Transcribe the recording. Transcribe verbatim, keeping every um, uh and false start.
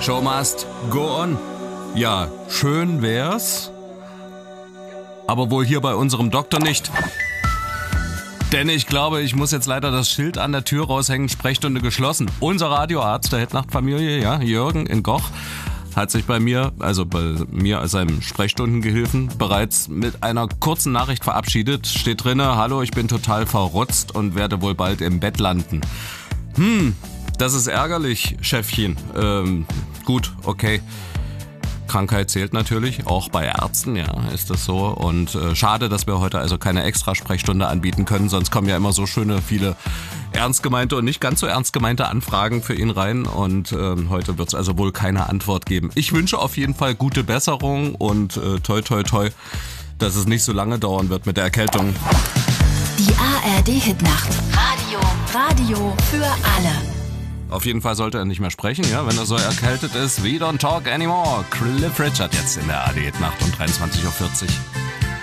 Show must go on. Ja, schön wär's, aber wohl hier bei unserem Doktor nicht. Denn ich glaube, ich muss jetzt leider das Schild an der Tür raushängen, Sprechstunde geschlossen. Unser Radioarzt der Hit-Nacht-Familie, ja, Jürgen in Goch, hat sich bei mir, also bei mir als seinem Sprechstundengehilfen, bereits mit einer kurzen Nachricht verabschiedet. Steht drinne: Hallo, ich bin total verrotzt und werde wohl bald im Bett landen. Hm, das ist ärgerlich, Chefchen. Ähm, gut, okay. Krankheit zählt natürlich, auch bei Ärzten, ja, ist das so. Und äh, schade, dass wir heute also keine Extra-Sprechstunde anbieten können, sonst kommen ja immer so schöne, viele ernst gemeinte und nicht ganz so ernst gemeinte Anfragen für ihn rein. Und äh, heute wird es also wohl keine Antwort geben. Ich wünsche auf jeden Fall gute Besserung und äh, toi toi toi, dass es nicht so lange dauern wird mit der Erkältung. Die A R D-Hitnacht. Radio. Radio für alle. Auf jeden Fall sollte er nicht mehr sprechen, ja, wenn er so erkältet ist. We don't talk anymore. Cliff Richard jetzt in der A R D-Hitnacht um dreiundzwanzig Uhr vierzig.